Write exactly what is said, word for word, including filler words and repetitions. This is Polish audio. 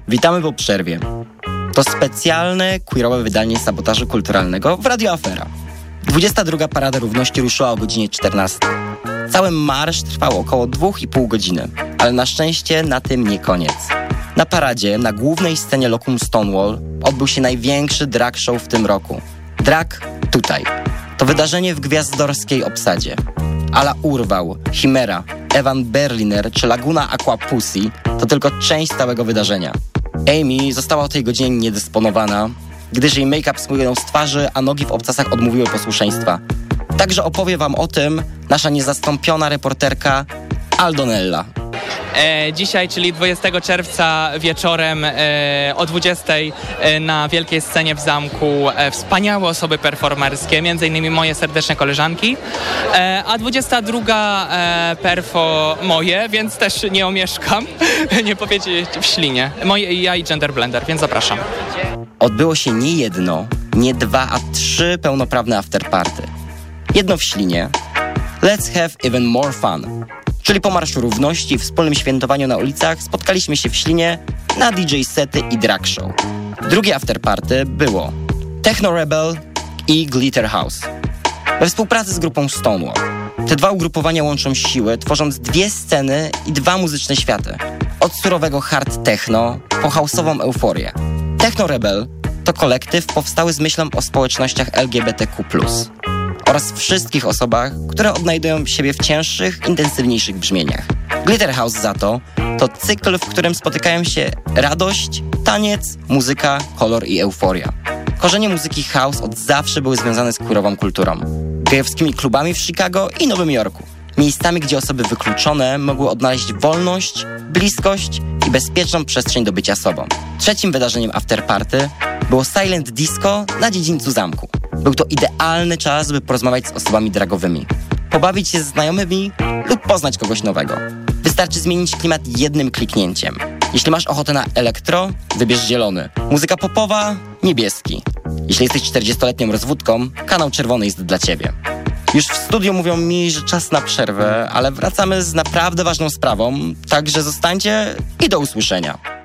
Witamy po przerwie. To specjalne, queerowe wydanie Sabotażu Kulturalnego w Radio Afera. dwudziesta druga Parada Równości ruszyła o godzinie czternastej. Cały marsz trwał około dwóch i pół godziny, ale na szczęście na tym nie koniec. Na paradzie, na głównej scenie Lokum Stonewall odbył się największy drag show w tym roku. Drag tutaj. To wydarzenie w gwiazdorskiej obsadzie. Ala Urwał, Chimera, Evan Berliner czy Laguna Aqua Pussy to tylko część całego wydarzenia. Amy została o tej godzinie niedysponowana, gdyż jej make-up spłynął z twarzy, a nogi w obcasach odmówiły posłuszeństwa. Także opowie wam o tym nasza niezastąpiona reporterka Aldonella. E, dzisiaj, czyli dwudziestego czerwca wieczorem e, o dwudziestej e, na wielkiej scenie w zamku e, wspaniałe osoby performerskie, między innymi moje serdeczne koleżanki, e, a dwudziesta druga e, perfo moje, więc też nie omieszkam, nie powiedzieć w ślinie. Moje, ja i Gender Blender, więc zapraszam. Odbyło się nie jedno, nie dwa, a trzy pełnoprawne afterparty. Jedno w Ślinie, Let's have even more fun. Czyli po Marszu Równości i wspólnym świętowaniu na ulicach spotkaliśmy się w Ślinie na D J sety i drag show. Drugie afterparty było Techno Rebel i Glitter House. We współpracy z grupą Stonewall. Te dwa ugrupowania łączą siły, tworząc dwie sceny i dwa muzyczne światy. Od surowego hard techno po house'ową euforię. Techno Rebel to kolektyw powstały z myślą o społecznościach L G B T Q plus, oraz wszystkich osobach, które odnajdują siebie w cięższych, intensywniejszych brzmieniach. Glitter House za to to cykl, w którym spotykają się radość, taniec, muzyka, kolor i euforia. Korzenie muzyki house od zawsze były związane z queerową kulturą. Gejowskimi klubami w Chicago i Nowym Jorku. Miejscami, gdzie osoby wykluczone mogły odnaleźć wolność, bliskość i bezpieczną przestrzeń do bycia sobą. Trzecim wydarzeniem afterparty było Silent Disco na dziedzińcu zamku. Był to idealny czas, by porozmawiać z osobami dragowymi, pobawić się ze znajomymi lub poznać kogoś nowego. Wystarczy zmienić klimat jednym kliknięciem. Jeśli masz ochotę na elektro, wybierz zielony. Muzyka popowa, niebieski. Jeśli jesteś czterdziestoletnią rozwódką, kanał czerwony jest dla ciebie. Już w studiu mówią mi, że czas na przerwę, ale wracamy z naprawdę ważną sprawą, także zostańcie i do usłyszenia.